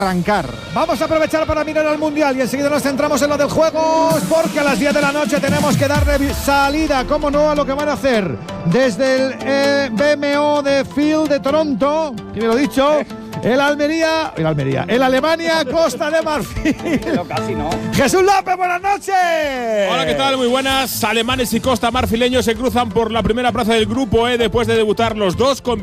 arrancar. Vamos a aprovechar para mirar al Mundial y enseguida nos centramos en lo del juego, porque a las 10 de la noche tenemos que darle salida, como no, a lo que van a hacer desde el BMO de Field de Toronto, que me lo he dicho, el Alemania Costa de Marfil. Pero casi no. Jesús López, buenas noches. Hola, ¿qué tal? Muy buenas. Alemanes y costa marfileños se cruzan por la primera plaza del grupo E después de debutar los dos con